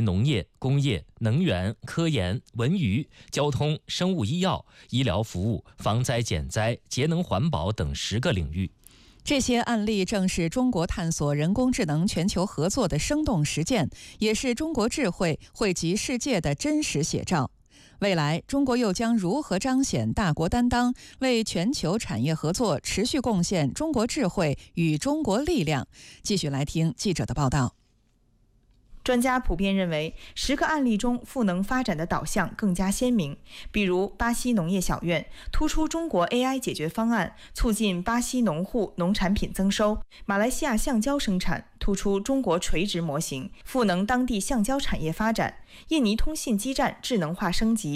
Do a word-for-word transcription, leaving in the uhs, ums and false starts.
农业、工业、能源、科研、文娱、交通、生物医药、医疗服务、防灾减灾、节能环保等十个领域。 这些案例正是中国探索人工智能全球合作的生动实践，也是中国智慧惠及世界的真实写照。未来，中国又将如何彰显大国担当，为全球产业合作持续贡献中国智慧与中国力量？继续来听记者的报道。 专家普遍认为，十个案例中赋能发展的导向更加鲜明。比如，巴西农业小院突出中国 A I 解决方案，促进巴西农户农产品增收；马来西亚橡胶生产突出中国垂直模型，赋能当地橡胶产业发展；印尼通信基站智能化升级，